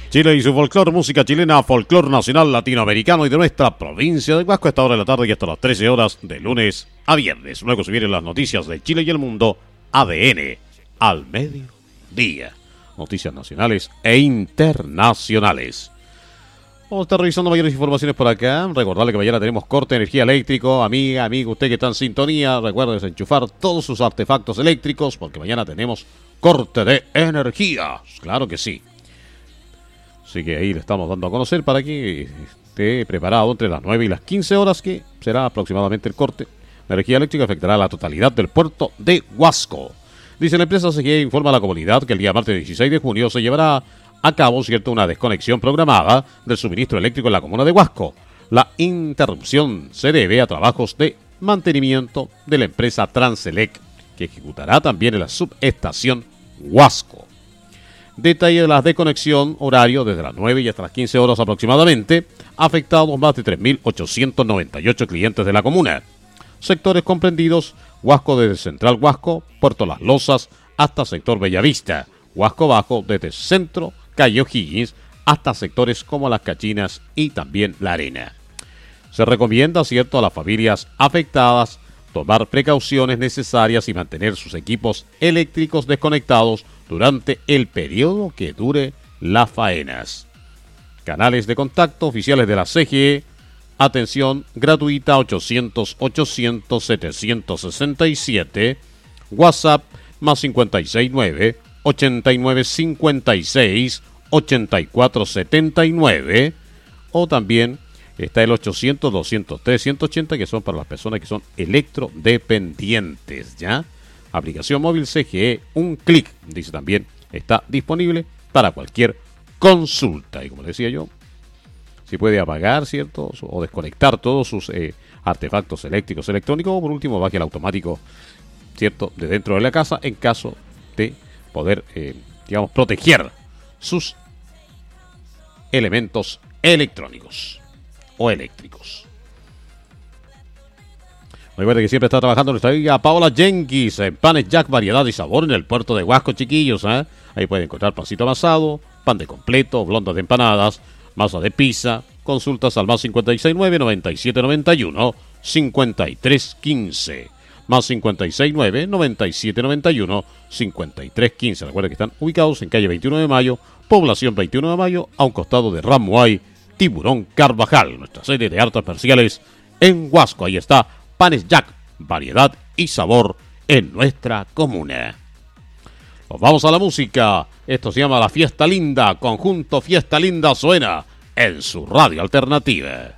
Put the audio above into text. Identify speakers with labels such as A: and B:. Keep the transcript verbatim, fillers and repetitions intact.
A: Chile y su folclor, música chilena, folclor nacional latinoamericano y de nuestra provincia de Huasco a esta hora de la tarde y hasta las trece horas de lunes a viernes. Luego se vienen las noticias de Chile y el mundo, A D N, al mediodía. Noticias nacionales e internacionales. Vamos a estar revisando mayores informaciones por acá. Recordarle que mañana tenemos corte de energía eléctrico. Amiga, amigo, usted que está en sintonía, recuerde desenchufar todos sus artefactos eléctricos porque mañana tenemos corte de energía. Claro que sí. Así que ahí le estamos dando a conocer para que esté preparado entre las nueve y las quince horas, que será aproximadamente el corte. La energía eléctrica afectará a la totalidad del puerto de Huasco. Dice la empresa C G E, informa a la comunidad que el día martes dieciséis de junio se llevará a cabo, cierto, una desconexión programada del suministro eléctrico en la comuna de Huasco. La interrupción se debe a trabajos de mantenimiento de la empresa Transelec, que ejecutará también en la subestación Huasco. Detalle de la desconexión, horario desde las nueve y hasta las quince horas aproximadamente, afectados más de tres mil ochocientos noventa y ocho clientes de la comuna. Sectores comprendidos: Huasco desde Central Huasco, Puerto Las Losas, hasta sector Bellavista, Huasco Bajo desde Centro, Calle O'Higgins, hasta sectores como Las Cachinas y también La Arena. Se recomienda, cierto, a las familias afectadas tomar precauciones necesarias y mantener sus equipos eléctricos desconectados durante el periodo que dure las faenas. Canales de contacto oficiales de la C G E. Atención gratuita ochocientos, ochocientos, setecientos sesenta y siete. WhatsApp más cincuenta y seis nueve, ochenta y nueve cincuenta y seis, ochenta y cuatro setenta y nueve. O también está el ochocientos, doscientos tres, ciento ochenta, que son para las personas que son electrodependientes, ¿ya? Aplicación móvil C G E, un clic, dice también, está disponible para cualquier consulta. Y como decía yo, si puede apagar, ¿cierto? O desconectar todos sus eh, artefactos eléctricos, electrónicos, o por último baje el automático, ¿cierto?, de dentro de la casa, en caso de poder, eh, digamos, proteger sus elementos electrónicos o eléctricos. Recuerde que siempre está trabajando nuestra amiga Paola Jenkins en Panes Jack, variedad y sabor en el puerto de Huasco, chiquillos, ¿eh? Ahí pueden encontrar pancito amasado, pan de completo, blondas de empanadas, masa de pizza. Consultas al más cincuenta y seis nueve, noventa y siete noventa y uno, cincuenta y tres quince. Más cincuenta y seis nueve, noventa y siete noventa y uno, cincuenta y tres quince. Recuerden que están ubicados en calle veintiuno de mayo, población veintiuno de mayo, a un costado de Ramuay, Tiburón Carvajal, nuestra sede de artes marciales en Huasco. Ahí está Panes Jack, variedad y sabor en nuestra comuna. Nos vamos a la música. Esto se llama La Fiesta Linda. Conjunto Fiesta Linda suena en su radio alternativa.